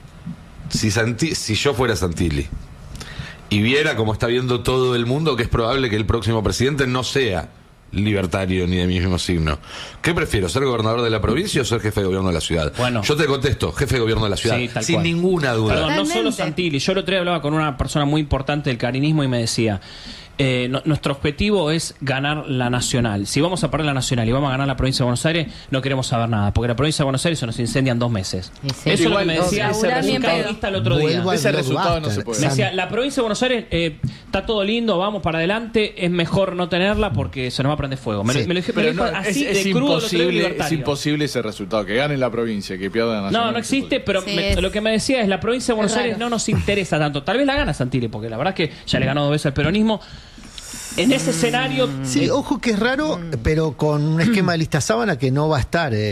si yo fuera Santilli y viera como está viendo todo el mundo que es probable que el próximo presidente no sea libertario ni de mi mismo signo, ¿qué prefiero? ¿Ser gobernador de la provincia o ser jefe de gobierno de la ciudad? Bueno, yo te contesto, jefe de gobierno de la ciudad, sin ninguna duda. Perdón, no solo Santilli. Yo el otro día hablaba con una persona muy importante del carinismo y me decía, nuestro objetivo es ganar la nacional. Si vamos a perder la nacional y vamos a ganar la provincia de Buenos Aires, no queremos saber nada, porque la provincia de Buenos Aires se nos incendia en 2 meses. Eso es lo que me decía un periodista el otro día. Ese resultado no se puede. Me decía, la provincia de Buenos Aires está todo lindo, vamos para adelante, es mejor no tenerla porque se nos va a prender fuego. Me lo dije, pero así de crudo. Es imposible ese resultado, que gane la provincia, que pierda la nacional. No existe, pero lo que me decía es, la provincia de Buenos Aires no nos interesa tanto. Tal vez la gana Santilli, porque la verdad es que ya le ganó 2 veces al peronismo. En ese escenario... Sí, ojo que es raro, pero con un esquema de lista sábana que no va a estar son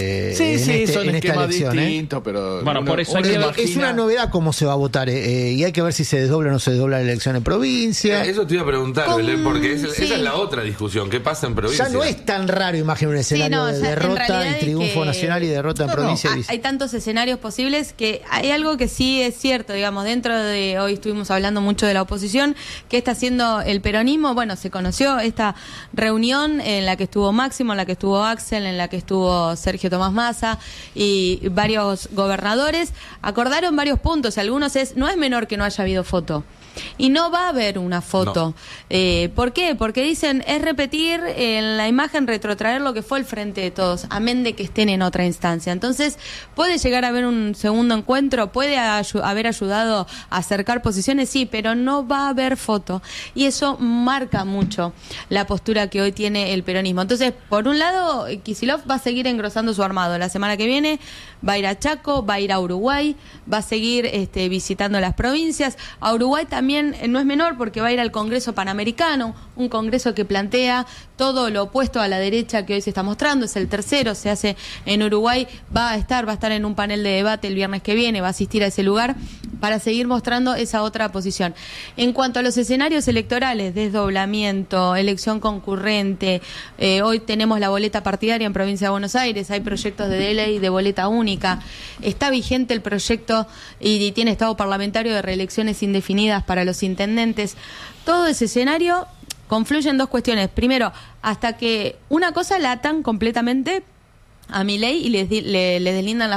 esta elección. Distintos, pero bueno, por eso es una novedad cómo se va a votar y hay que ver si se desdobla o no se desdobla la elección en provincia. Eso te iba a preguntar, Belén, porque esa es la otra discusión. ¿Qué pasa en provincia? Ya no es tan raro imaginar un escenario de derrota y triunfo nacional y derrota en provincia. Hay tantos escenarios posibles que hay algo que sí es cierto, digamos, dentro de, hoy estuvimos hablando mucho de la oposición, ¿qué está haciendo el peronismo? Bueno, se conoció esta reunión en la que estuvo Máximo, en la que estuvo Axel, en la que estuvo Sergio Tomás Massa y varios gobernadores, acordaron varios puntos, algunos no es menor que no haya habido foto. Y no va a haber una foto. No. ¿Por qué? Porque dicen, es repetir en la imagen, retrotraer lo que fue el Frente de Todos, amén de que estén en otra instancia. Entonces, puede llegar a haber un segundo encuentro, puede haber ayudado a acercar posiciones, sí, pero no va a haber foto. Y eso marca mucho la postura que hoy tiene el peronismo. Entonces, por un lado, Kicillof va a seguir engrosando su armado. La semana que viene va a ir a Chaco, va a ir a Uruguay, va a seguir visitando las provincias. A Uruguay también no es menor porque va a ir al Congreso Panamericano, un congreso que plantea todo lo opuesto a la derecha que hoy se está mostrando, es el tercero, se hace en Uruguay, va a estar en un panel de debate el viernes que viene, va a asistir a ese lugar para seguir mostrando esa otra posición. En cuanto a los escenarios electorales, desdoblamiento, elección concurrente, hoy tenemos la boleta partidaria en Provincia de Buenos Aires, hay proyectos de ley de boleta única, está vigente el proyecto y tiene estado parlamentario de reelecciones indefinidas para los intendentes. Todo ese escenario confluye en dos cuestiones. Primero, hasta que una cosa la atan completamente a Milei y le deslindan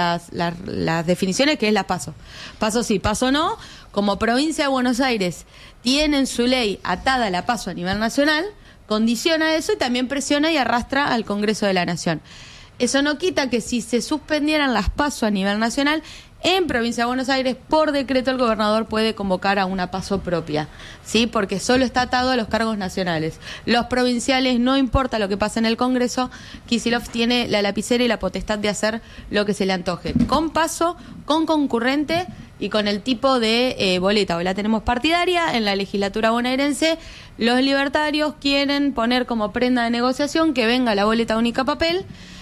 las definiciones, que es la PASO. PASO sí, PASO no. Como Provincia de Buenos Aires tienen su ley atada a la PASO a nivel nacional, condiciona eso y también presiona y arrastra al Congreso de la Nación. Eso no quita que si se suspendieran las PASO a nivel nacional, en Provincia de Buenos Aires, por decreto, el gobernador puede convocar a una PASO propia, ¿sí? Porque solo está atado a los cargos nacionales. Los provinciales, no importa lo que pase en el Congreso, Kicillof tiene la lapicera y la potestad de hacer lo que se le antoje. Con PASO, con concurrente y con el tipo de boleta. Hoy la tenemos partidaria en la legislatura bonaerense. Los libertarios quieren poner como prenda de negociación que venga la boleta única papel,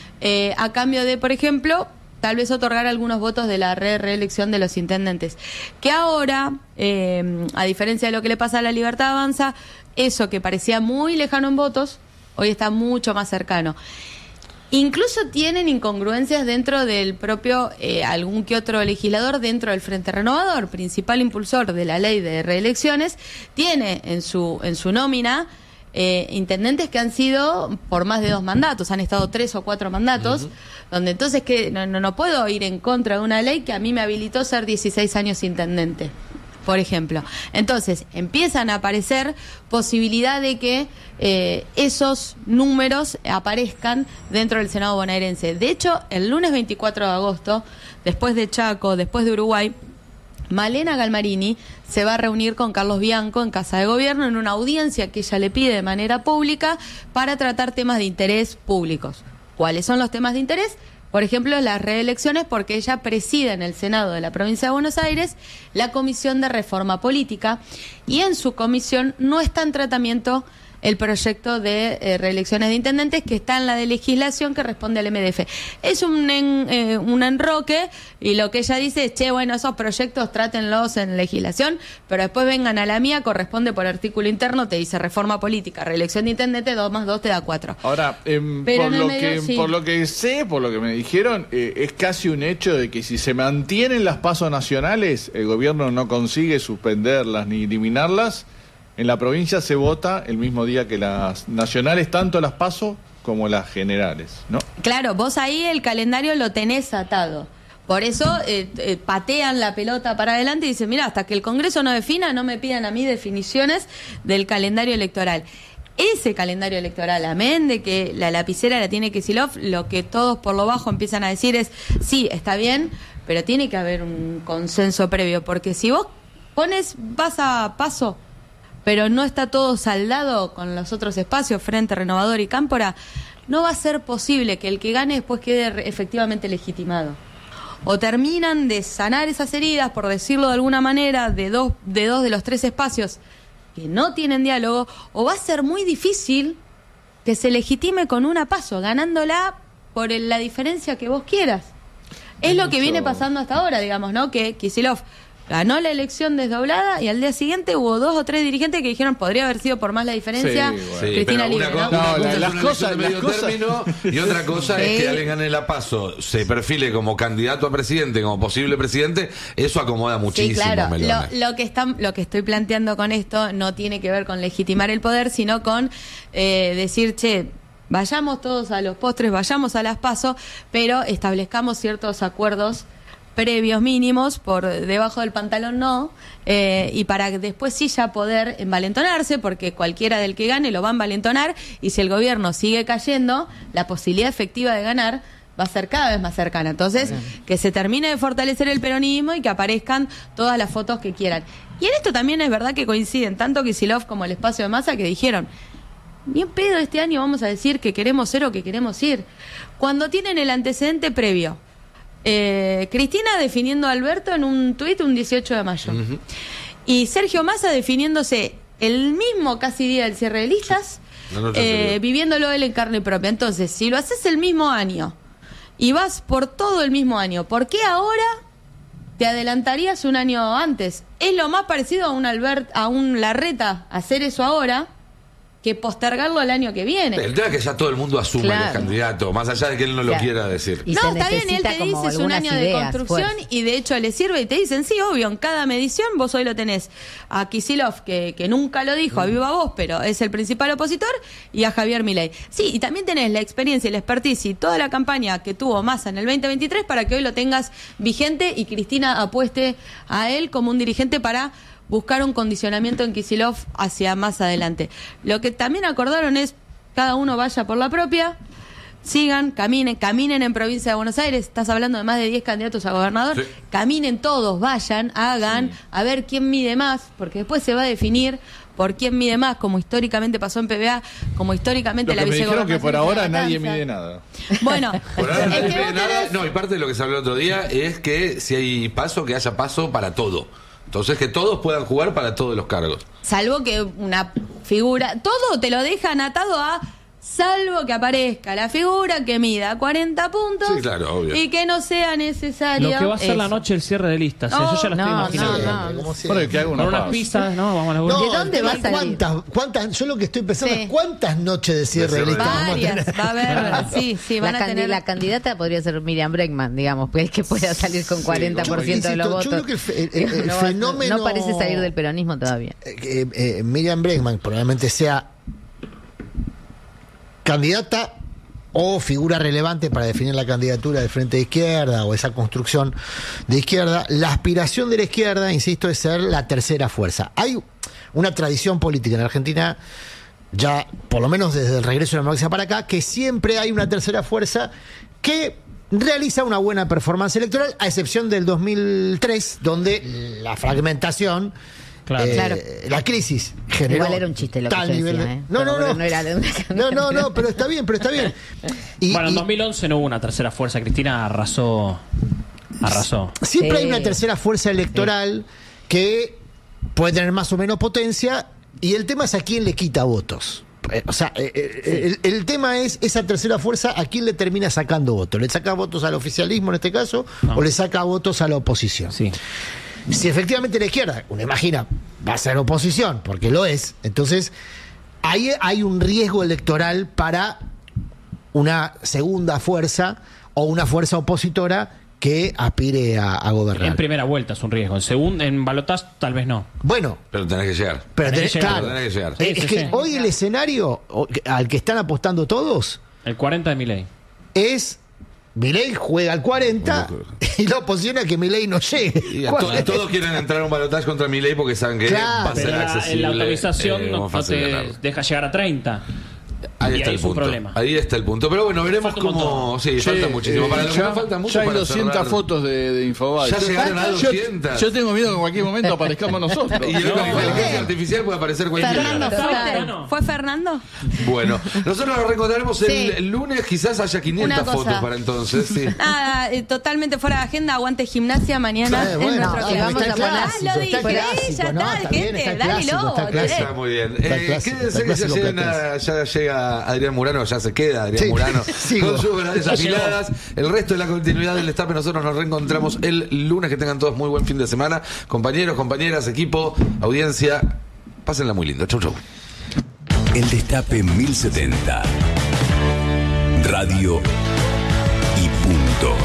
a cambio de, por ejemplo, tal vez otorgar algunos votos de la reelección de los intendentes. Que ahora, a diferencia de lo que le pasa a La Libertad Avanza, eso que parecía muy lejano en votos, hoy está mucho más cercano. Incluso tienen incongruencias dentro del propio, algún que otro legislador dentro del Frente Renovador, principal impulsor de la ley de reelecciones, tiene en su nómina intendentes que han sido por más de 2 mandatos, han estado 3 o 4 mandatos, donde entonces que no puedo ir en contra de una ley que a mí me habilitó ser 16 años intendente, por ejemplo. Entonces empiezan a aparecer posibilidad de que esos números aparezcan dentro del Senado bonaerense. De hecho, el lunes 24 de agosto, después de Chaco, después de Uruguay, Malena Galmarini se va a reunir con Carlos Bianco en Casa de Gobierno en una audiencia que ella le pide de manera pública para tratar temas de interés públicos. ¿Cuáles son los temas de interés? Por ejemplo, las reelecciones, porque ella preside en el Senado de la Provincia de Buenos Aires la Comisión de Reforma Política y en su comisión no está en tratamiento el proyecto de reelecciones de intendentes que está en la de legislación que responde al MDF. Es un enroque y lo que ella dice es, esos proyectos trátenlos en legislación, pero después vengan a la mía, corresponde por artículo interno, te dice reforma política, reelección de intendente, 2 más 2 te da 4. Ahora, por lo que sé, por lo que me dijeron, es casi un hecho de que si se mantienen las PASO nacionales, el gobierno no consigue suspenderlas ni eliminarlas. En la provincia se vota el mismo día que las nacionales, tanto las PASO como las generales, ¿no? Claro, vos ahí el calendario lo tenés atado. Por eso patean la pelota para adelante y dicen, mira, hasta que el Congreso no defina, no me pidan a mí definiciones del calendario electoral. Ese calendario electoral, amén de que la lapicera la tiene Kicillof, lo que todos por lo bajo empiezan a decir es, sí, está bien, pero tiene que haber un consenso previo, porque si vos vas a PASO, pero no está todo saldado con los otros espacios, Frente Renovador y Cámpora, no va a ser posible que el que gane después quede efectivamente legitimado. O terminan de sanar esas heridas, por decirlo de alguna manera, de dos de los 3 espacios que no tienen diálogo, o va a ser muy difícil que se legitime con una PASO, ganándola por la diferencia que vos quieras. Es lo que viene pasando hasta ahora, digamos, ¿no? Que Kicillof ganó la elección desdoblada y al día siguiente hubo 2 o 3 dirigentes que dijeron podría haber sido por más la diferencia Cristina Libre, ¿no? Las cosas y otra cosa es que alguien gane la PASO, se perfile como candidato a presidente, como posible presidente, eso acomoda muchísimo. Sí, claro. Lo que estoy planteando con esto no tiene que ver con legitimar el poder, sino con decir, che, vayamos todos a los postres, vayamos a las PASO, pero establezcamos ciertos acuerdos previos mínimos, por debajo del pantalón no, y para después sí ya poder envalentonarse, porque cualquiera del que gane lo va a envalentonar, y si el gobierno sigue cayendo, la posibilidad efectiva de ganar va a ser cada vez más cercana. Entonces, que se termine de fortalecer el peronismo y que aparezcan todas las fotos que quieran. Y en esto también es verdad que coinciden tanto Kicillof como el Espacio de Massa, que dijeron, ni en pedo este año vamos a decir que queremos ser o que queremos ir. Cuando tienen el antecedente previo, Cristina definiendo a Alberto en un tuit un 18 de mayo. Y Sergio Massa definiéndose el mismo casi día del cierre de listas, viviéndolo él en carne propia. Entonces, si lo haces el mismo año y vas por todo el mismo año, ¿por qué ahora te adelantarías un año antes? Es lo más parecido a un Larreta hacer eso ahora que postergarlo al año que viene. El tema es que ya todo el mundo asume los candidatos, más allá de que él no lo quiera decir. No, está bien, él te dice es un año de construcción y de hecho le sirve y te dicen, sí, obvio, en cada medición vos hoy lo tenés a Kicillof, que nunca lo dijo a viva voz, pero es el principal opositor, y a Javier Milei. Sí, y también tenés la experiencia y la expertise y toda la campaña que tuvo Massa en el 2023 para que hoy lo tengas vigente y Cristina apueste a él como un dirigente para buscar un condicionamiento en Kicillof hacia más adelante. Lo que también acordaron es cada uno vaya por la propia, sigan, caminen en provincia de Buenos Aires, estás hablando de más de 10 candidatos a gobernador, caminen todos, vayan, hagan, a ver quién mide más, porque después se va a definir por quién mide más, como históricamente pasó en PBA, como históricamente la vicegobernación. Me dijeron que por ahora nadie mide nada. Bueno, por ahora nadie mide nada. No, y parte de lo que se habló el otro día es que si hay paso, que haya paso para todo. Entonces que todos puedan jugar para todos los cargos. Salvo que una figura, todo te lo dejan atado a, salvo que aparezca la figura que mida 40 puntos, sí, claro, obvio, y que no sea necesario. Lo que va a ser eso. la noche del cierre de listas. Yo ya lo estoy imaginando. Bueno, que haga unas pizzas, ¿no? Vamos a la ¿de dónde va a salir? ¿Cuántas? Yo lo que estoy pensando es cuántas noches de cierre de listas vamos a tener. Va a haber, sí, van a tener. La candidata podría ser Miriam Bregman, digamos, pues que pueda salir con 40% de los votos. Yo creo que el fenómeno no parece salir del peronismo todavía. Miriam Bregman probablemente sea candidata o figura relevante para definir la candidatura del Frente de Izquierda o esa construcción de izquierda. La aspiración de la izquierda, insisto, es ser la tercera fuerza. Hay una tradición política en Argentina, ya por lo menos desde el regreso de la democracia para acá, que siempre hay una tercera fuerza que realiza una buena performance electoral, a excepción del 2003, donde la fragmentación, la crisis generó. Igual era un chiste lo que yo decía, No, pero está bien. Bueno, en 2011 no hubo una tercera fuerza. Cristina arrasó. Siempre hay una tercera fuerza electoral que puede tener más o menos potencia, y el tema es a quién le quita votos. O sea, el tema es esa tercera fuerza, a quién le termina sacando votos. ¿Le saca votos al oficialismo en este caso o le saca votos a la oposición? Sí. Si efectivamente la izquierda, uno imagina, va a ser oposición, porque lo es, entonces ahí hay un riesgo electoral para una segunda fuerza o una fuerza opositora que aspire a gobernar. En primera vuelta es un riesgo, en balotaje tal vez no. Bueno, pero tenés que llegar. Tenés que llegar. Es que hoy el escenario al que están apostando todos, el 40 de Milei, es Milei juega al 40 y la oposición a que Milei no llegue. Todos quieren entrar a un balotaje contra Milei porque saben que va a ser accesible. La autorización no te deja llegar a 30. Ahí y está ahí el es un punto. problema. Ahí está el punto. Pero bueno, veremos cómo. Sí, falta muchísimo. Para lo que no falta mucho. Ya hay para 200 cerrar. fotos de Infobae. Ya llegaron a 200. Yo tengo miedo que en cualquier momento aparezcamos nosotros. Y en la inteligencia artificial puede aparecer cualquiera. Fernando, ¿fue Fernando? Bueno, nosotros nos reencontraremos el lunes, quizás haya 500 fotos para entonces. Sí. Nada, totalmente fuera de agenda, aguante gimnasia mañana en nuestro que vamos a poner. Lo dije, ya está, gente, dálelo. Está muy bien. Quédense que ya llega Adrián Murano, ya se queda Adrián Murano con sus verdades afiladas. El resto de la continuidad del Destape, nosotros nos reencontramos el lunes. Que tengan todos muy buen fin de semana. Compañeros, compañeras, equipo, audiencia, pásenla muy lindo. Chau, chau. El Destape 1070. Radio y punto.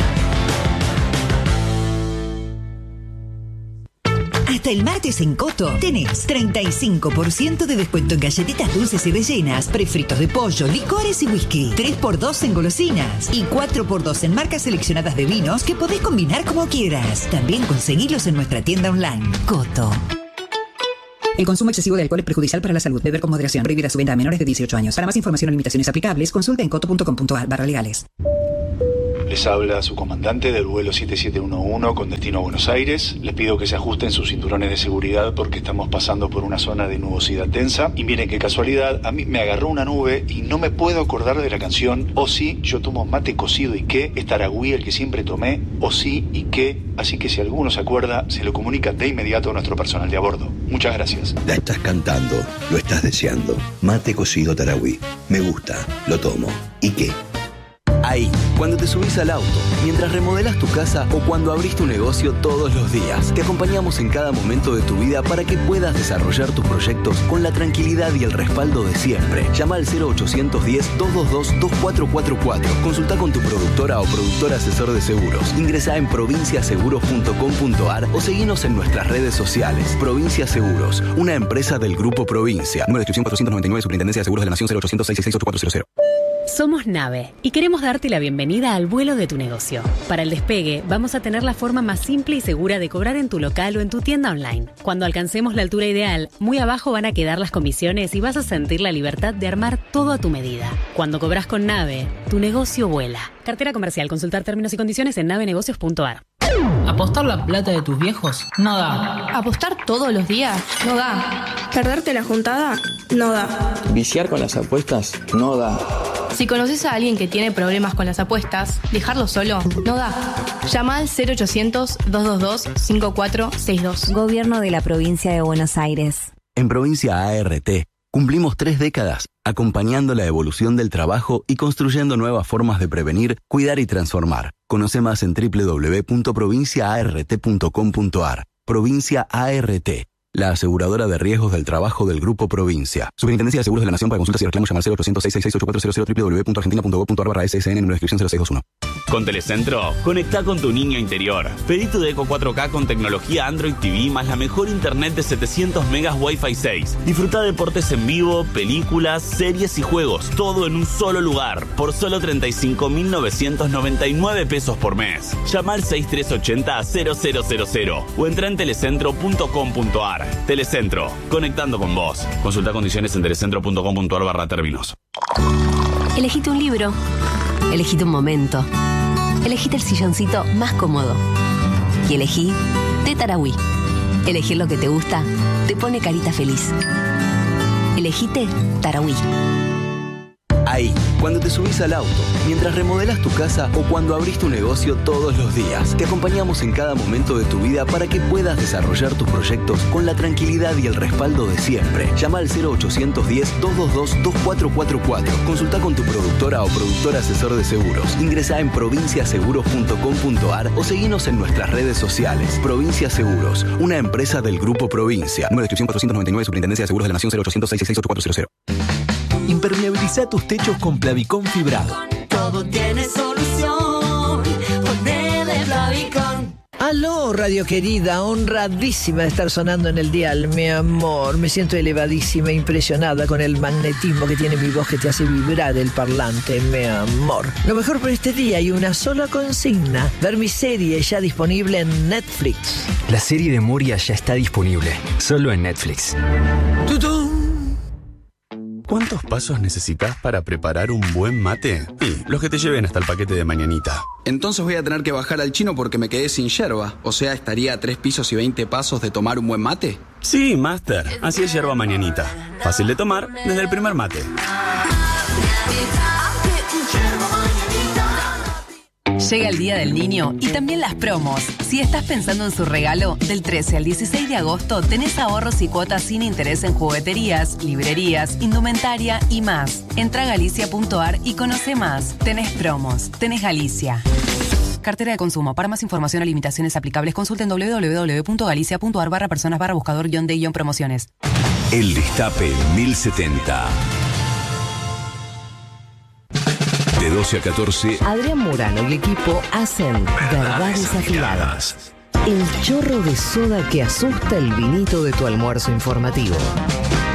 Hasta el martes en Coto tenés 35% de descuento en galletitas dulces y rellenas, prefritos de pollo, licores y whisky, 3x2 en golosinas y 4x2 en marcas seleccionadas de vinos que podés combinar como quieras. También conseguilos en nuestra tienda online. Coto. El consumo excesivo de alcohol es perjudicial para la salud. Beber con moderación. Prohibida su venta a menores de 18 años. Para más información o limitaciones aplicables, consulte en coto.com.ar/legales. Les habla su comandante del vuelo 7711 con destino a Buenos Aires. Les pido que se ajusten sus cinturones de seguridad porque estamos pasando por una zona de nubosidad densa. Y miren qué casualidad, a mí me agarró una nube y no me puedo acordar de la canción O sí, yo tomo mate cocido y qué, es Taragüí el que siempre tomé, O sí y qué. Así que si alguno se acuerda, se lo comunica de inmediato a nuestro personal de a bordo. Muchas gracias. La estás cantando, lo estás deseando. Mate cocido Taragüí. Me gusta, lo tomo. ¿Y qué? Ahí, cuando te subís al auto, mientras remodelas tu casa o cuando abrís tu negocio todos los días, te acompañamos en cada momento de tu vida para que puedas desarrollar tus proyectos con la tranquilidad y el respaldo de siempre. Llama al 0810-222-2444. Consulta con tu productora o productor asesor de seguros. Ingresa en provinciaseguros.com.ar o seguinos en nuestras redes sociales. Provincia Seguros, una empresa del Grupo Provincia. Número de inscripción 499, Superintendencia de Seguros de la Nación 0800-666-8400. Somos Nave y queremos darte la bienvenida al vuelo de tu negocio. Para el despegue, vamos a tener la forma más simple y segura de cobrar en tu local o en tu tienda online. Cuando alcancemos la altura ideal, muy abajo van a quedar las comisiones y vas a sentir la libertad de armar todo a tu medida. Cuando cobras con Nave, tu negocio vuela. Cartera comercial. Consultar términos y condiciones en navenegocios.ar. ¿Apostar la plata de tus viejos? No da. ¿Apostar todos los días? No da. ¿Perderte la juntada? No da. ¿Viciar con las apuestas? No da. Si conoces a alguien que tiene problemas con las apuestas, dejarlo solo no da. Llama al 0800-222-5462. Gobierno de la Provincia de Buenos Aires. En Provincia ART cumplimos 3 décadas acompañando la evolución del trabajo y construyendo nuevas formas de prevenir, cuidar y transformar. Conoce más en www.provinciaart.com.ar. Provincia ART, la aseguradora de riesgos del trabajo del Grupo Provincia. Superintendencia de Seguros de la Nación. Para consultas y reclamos llama al 0800-666-8400 www.argentina.gov.ar/SSN número de inscripción 0621. Con Telecentro, conectá con tu niño interior. Pedí tu Deco 4K con tecnología Android TV más la mejor internet de 700 megas Wi-Fi 6. Disfruta deportes en vivo, películas, series y juegos, todo en un solo lugar, por solo 35.999 pesos por mes. Llama al 6380-0000 o entra en telecentro.com.ar. Telecentro, conectando con vos. Consulta condiciones en telecentro.com.ar/términos. Elegite un libro. Elegite un momento. Elegite el silloncito más cómodo. Y elegí Té Taragüí. Elegir lo que te gusta te pone carita feliz. Elegite Taragüí. Ahí, cuando te subís al auto, mientras remodelas tu casa o cuando abrís tu negocio todos los días, te acompañamos en cada momento de tu vida para que puedas desarrollar tus proyectos con la tranquilidad y el respaldo de siempre. Llama al 0810-222-2444. Consulta con tu productora o productor asesor de seguros. Ingresa en provinciaseguros.com.ar o seguinos en nuestras redes sociales. Provincia Seguros, una empresa del Grupo Provincia. Número de inscripción 499, Superintendencia de Seguros de la Nación 0800-666-8400. Impermeabiliza tus techos con Plavicón fibrado. Todo tiene solución. Ponele Plavicón. Aló, radio querida, honradísima de estar sonando en el dial, mi amor. Me siento elevadísima, impresionada con el magnetismo que tiene mi voz que te hace vibrar el parlante, mi amor. Lo mejor por este día y una sola consigna: ver mi serie ya disponible en Netflix. La serie de Moria ya está disponible, solo en Netflix. ¡Tutún! ¿Cuánto ¿Cuántos pasos necesitas para preparar un buen mate? Y los que te lleven hasta el paquete de mañanita. Entonces voy a tener que bajar al chino porque me quedé sin yerba. O sea, estaría a 3 pisos y 20 pasos de tomar un buen mate. Sí, Master. Así es yerba mañanita. Fácil de tomar desde el primer mate. Llega el Día del Niño y también las promos. Si estás pensando en su regalo, del 13 al 16 de agosto tenés ahorros y cuotas sin interés en jugueterías, librerías, indumentaria y más. Entra a galicia.ar y conoce más. Tenés promos. Tenés Galicia. Cartera de consumo. Para más información o limitaciones aplicables, consulten www.galicia.ar/personas/buscador-de-promociones. El Destape 1070. De 12 a 14, Adrián Murano y el equipo hacen Verdades Afiladas. El chorro de soda que asusta el vinito de tu almuerzo informativo.